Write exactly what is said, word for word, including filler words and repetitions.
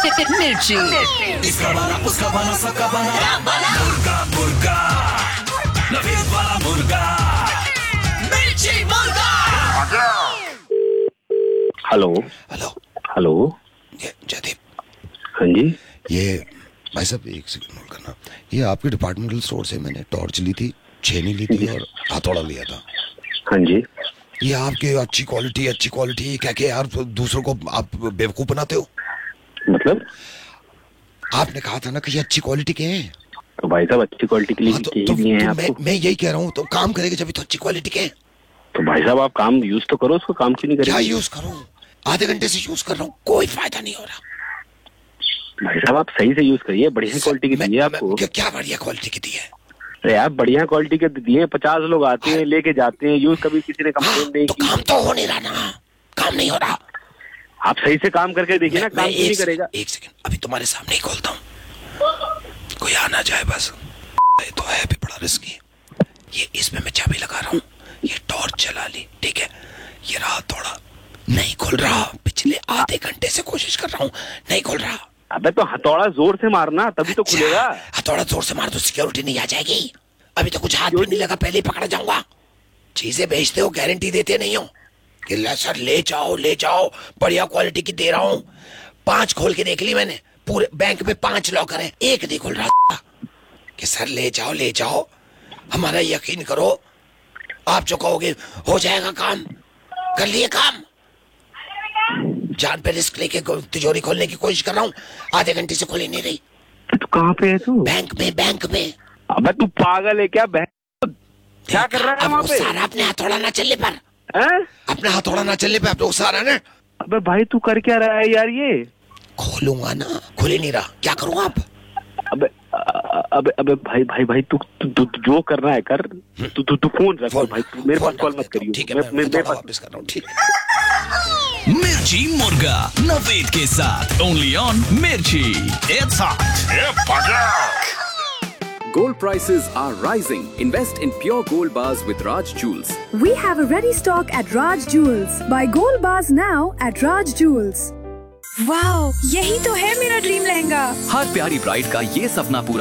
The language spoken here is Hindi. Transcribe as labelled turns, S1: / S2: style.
S1: मिर्ची।
S2: इसका बना उसका बना सबका बना मुर्गा मुर्गा नवीद वाला मुर्गा मिर्ची मुर्गा।
S3: हेलो
S4: हेलो
S3: हेलो
S4: ये जयदीप।
S3: हाँ जी
S4: ये भाई साहब एक सेकंड नोट करना। ये आपके डिपार्टमेंटल स्टोर से मैंने टॉर्च ली थी, छेनी ली थी और हथौड़ा लिया था।
S3: हाँ जी
S4: ये आपकी अच्छी क्वालिटी अच्छी क्वालिटी क्या क्या यार दूसरों को आप बेवकूफ बनाते हो।
S3: मतलब
S4: आपने कहा था ना कि ये अच्छी क्वालिटी के हैं।
S3: तो भाई साहब अच्छी क्वालिटी के लिए
S4: हाँ, तो,
S3: चाहिए
S4: तो,
S3: नहीं है
S4: तो
S3: आपको।
S4: मैं, मैं यही कह रहा हूँ तो काम करेगा जब तो अच्छी क्वालिटी के हैं।
S3: तो भाई साहब आप काम यूज तो करो, उसको काम क्यों नहीं
S4: क्या
S3: करेंगे?
S4: यूज करूँ? आधे घंटे से यूज कर रहा हूँ, कोई फायदा नहीं हो रहा।
S3: भाई साहब आप सही से यूज करिए, बढ़िया क्वालिटी की
S4: मैं-
S3: दी है
S4: मैं-
S3: आपको।
S4: क्या, क्या बढ़िया क्वालिटी की दी है?
S3: अरे यार बढ़िया क्वालिटी के दिए, पचास लोग आते हैं लेके जाते हैं, यूज कभी किसी ने
S4: हाँ,
S3: कंप्लेन नहीं
S4: तो
S3: की।
S4: काम तो हो नहीं रहा ना, काम नहीं हो रहा।
S3: आप सही से काम करके देखिए ना,
S4: मैं-
S3: काम
S4: मैं
S3: क्यों नहीं
S4: एक
S3: करेगा?
S4: सेकंड, एक सेकंड अभी तुम्हारे सामने ही खोलता हूँ, कोई आ ना जाए बस। ये तो है भी बड़ा रिस्की। ये इसमें मैं चाबी लगा रहा हूँ, ये टॉर्च चला ली, ठीक है। ये रहा थोड़ा नहीं खुल रहा, पिछले आधे घंटे से कोशिश कर रहा हूँ, नहीं खुल रहा।
S3: अबे तो हथौड़ा जोर से मारना तभी तो
S4: अच्छा,
S3: खुलेगा।
S4: हथौड़ा जोर से मार तो सिक्योरिटी नहीं आ जाएगी? अभी तो कुछ हाथ भी नहीं लगा, पहले ही पकड़ा जाऊंगा। चीजें बेचते हो, गारंटी देते नहीं हो कि ले सर ले जाओ ले जाओ बढ़िया क्वालिटी की दे रहा हूँ। पांच खोल के देख ली मैंने, पूरे बैंक में पांच लॉकर है, एक नहीं खुल रहा कि सर ले जाओ ले जाओ। हमारा यकीन करो, आप जो कहोगे हो जाएगा काम, कर लिए काम। जान पे रिस्क लेके तिजोरी खोलने की कोशिश कर रहा हूँ, आधे घंटे से खुली नहीं रही।
S3: तो कहाँ पे है तू?
S4: बैंक में बैंक में।
S3: अबे तू पागल है क्या? बहन क्या कर रहा है
S4: अब
S3: वहाँ पे?
S4: सारा अपने हथौड़ा ना चलने पर,
S3: हैं?
S4: अपना हथौड़ा ना चलने पे आप लोग सारा ना।
S3: अबे भाई तू कर क्या रहा है यार ये?
S4: खोलूंगा ना, खुल ही नहीं रहा, क्या करूँ आप?
S3: अबे अ- अबे अबे भाई भाई भाई तू तू तू तू जो करना है कर। तू तू तू फोन रख भाई, तू मेरे पास कॉल मत करियो।
S4: ठीक है,
S3: मैं
S4: मैं
S3: मैं- मेरे
S4: हथौड़ा
S3: पास
S4: वापस कर रहा हूँ, ठीक है।
S2: मिर्ची मुर्गा नवीद के साथ ओनली ऑन मिर्ची। It's hot.
S5: Gold prices are rising. Invest in pure gold bars with Raj Jewels.
S6: We have a ready stock at Raj Jewels. Buy gold bars now at Raj Jewels.
S7: Wow, यही तो है मेरा ड्रीम लहंगा।
S5: हर प्यारी ब्राइड का ये सपना पूरा